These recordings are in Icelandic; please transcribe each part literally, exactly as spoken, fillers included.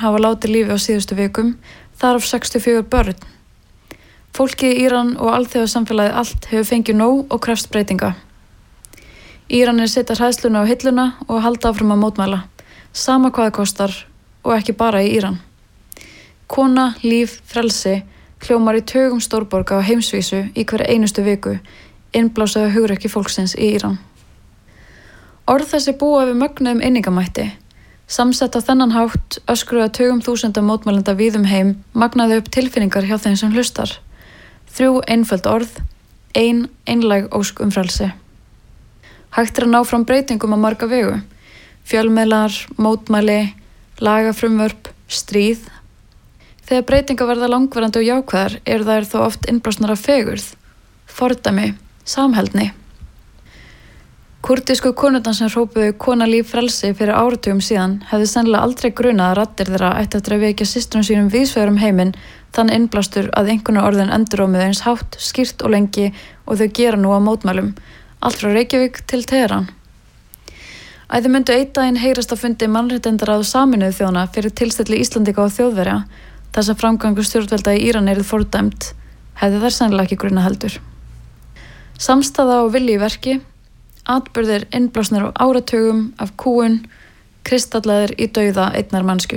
hafa látið lífi á síðustu vikum, þar af sextíu og fjögur börn. Fólkið í Íran og alþjóðasamfélagið allt hefur fengið nóg og krefst breytinga. Íranir setja hræðsluna á hilluna og halda áfram að mótmæla, sama hvað það kostar og ekki bara í Íran. Kona, líf, frelsi hljómar í tugum stórborga á heimsvísu í hverja einustu viku, innblásaðu hugrekki fólksins í Íran. Orð þessi búa við mögnuðum einingamætti. Samsett á þennan hátt öskruða tugum þúsunda mótmælenda víðum heim magnaði upp tilfinningar hjá þeim sem hlustar. Þrjú einföld orð, ein einlæg ósk um frelsi. Hægt er að ná fram breytingum á marga vegu. Fjölmiðlar, mótmæli, lagafrumvörp, stríð. Þegar breytingar verða langvarandi og jákvæðar eru þær þó oft innblásnar af fegurð, fordæmi, samheldni. Kúrdísku konurnar sem hrópuðu kona líf frelsi fyrir áratugum síðan hefði sennilega aldrei grunað að raddir þeirra ætti eftir að vekja systrum sínum víðsvegar um heiminn þann innblástur að einhverjum orðin endurómið eins hátt, skýrt og lengi og þau gera nú á mótmælum, allt frá Reykjavík til Teheran. Æði myndu einn daginn heyrast á fundi mannréttindaráðs Sameinuðu þjóðanna fyrir tilstilli Íslandika og Þjóðverja, þar sem framgangur stjórnvalda í Íran yrði fordæmt, hefði þær sennilega ekki grunað heldur. Samstaða og vilji í verki, atburðir innblásnir á áratugum af kúgun, kristallaðir í dauða einnar mannsku.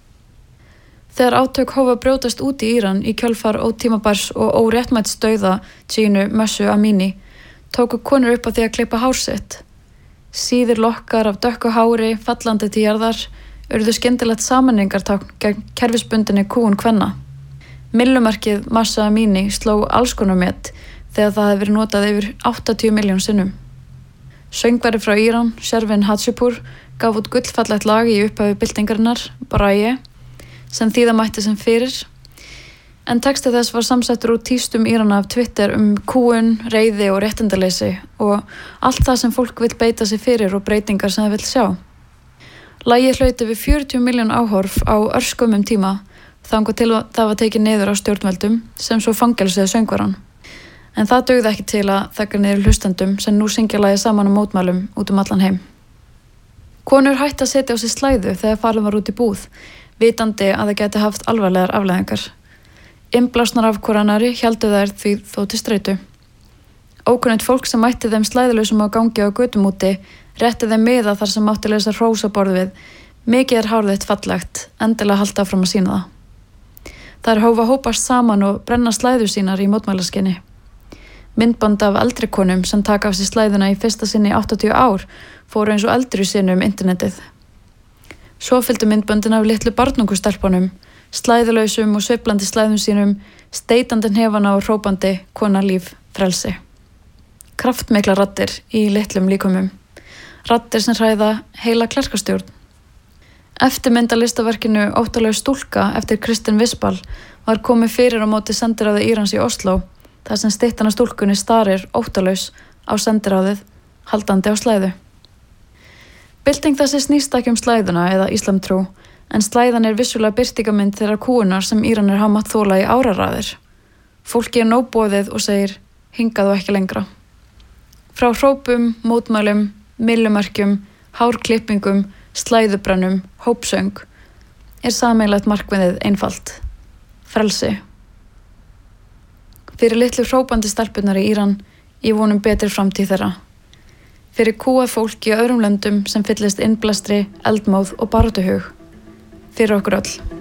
Þegar átök hófa brjótast út í Íran í kjölfar ótímabærs og óréttmæts dauða Ginu Mahsa Amini, tóku konur upp á því að klippa hár sitt. Síðir lokkar af dökku hári fallandi til jarðar urðu skemmtilegt sammenningartákn gegn kerfisbundinni kúgun kvenna. Millumerkið Mahsa Amini sló alls konar met þegar það hefði verið notað yfir áttatíu milljón sinnum. Söngvari frá Íran, Shervin Hatshepur, gaf út gullfallegt lag í upphafi byltingarinnar, Baraye, sem þýða mætti sem fyrir, en texti þess var samsettur úr tístum Írana af Twitter um kúgun, reiði og réttindaleysi og allt það sem fólk vill beita sig fyrir og breytingar sem það vill sjá. Lagið hlaut yfir fjörutíu milljón áhorf á örskömmum tíma, þangað til það var tekið niður á stjórnvöldum sem svo fangelsuðu söngvarann. En það dugði ekki til að þakka niður hlustendum sem nú syngja lagið saman á mótmælum út um allan heim. Konur hætti að setja á sig slæðu þegar farið var út í búð, vitandi að það geti haft alvarlegar afleiðingar. Innblásnar af hvor annarri héldu þær því þó til streitu. Ókunnugt fólk sem mætti þeim slæðulausum á gangi á götum úti, rétti þeim miða þar sem mátti lesa hrósaborð við. Mikið er hárið þitt fallegt, endilega halda áfram að sýna það. Þær hófa hópast saman og brenna slæður sínar í mótmælaskinni. Myndband af eldri konum sem taka af sér slæðuna í fyrsta sinni í áttatíu ár fóru eins og eldri sinni um internetið. Svo fylgdu myndböndin af litlu barnungustelpunum, slæðulausum og sveiflandi slæðum sínum, steitandi hnefana og hrópandi kona líf frelsi. Kraftmikla raddir í litlum líkumum. Raddir sem hræða heila klerkastjórn. Eftirmyndalistaverkinu Óttalaus stúlka eftir Kristin Visbal var komið fyrir á móti sendiráði Írans í Osló, þar sem styttan af stúlkunni starir óttalaus á sendiráðið, haldandi á slæðu. Bylting þessi snýst ekki um slæðuna eða íslamtrú, en slæðan er vissulega birtingarmynd þeirrar kúgunar sem Íranir hafa mátt þola í áraraðir. Fólki er nóg boðið og segir, hingað og ekki lengra. Frá hrópum, mótmælum, millumerkjum, hárklippingum, slæðubrennum, hópsöng, er sameiginlegt markmiðið einfalt. Frelsi. Fyrir litlu hrópandi stelpurnar í Íran, ég vonum betri framtíð þeirra. Fyrir kúað fólk í öðrum löndum sem fyllist innblæstri, eldmóð og baráttuhug. Fyrir okkur öll.